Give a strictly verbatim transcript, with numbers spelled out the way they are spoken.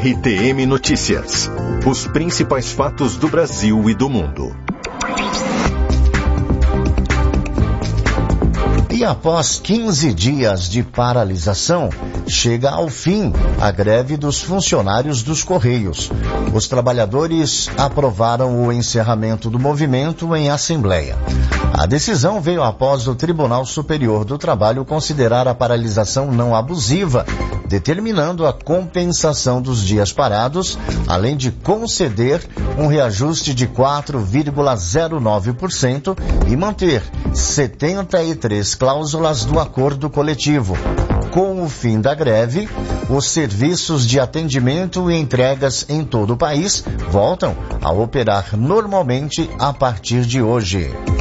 R T M Notícias. Os principais fatos do Brasil e do mundo. E após quinze dias de paralisação, chega ao fim a greve dos funcionários dos Correios. Os trabalhadores aprovaram o encerramento do movimento em assembleia. A decisão veio após o Tribunal Superior do Trabalho considerar a paralisação não abusiva, determinando a compensação dos dias parados, além de conceder um reajuste de quatro vírgula zero nove por cento e manter setenta e três cláusulas do acordo coletivo. Com o fim da greve, os serviços de atendimento e entregas em todo o país voltam a operar normalmente a partir de hoje.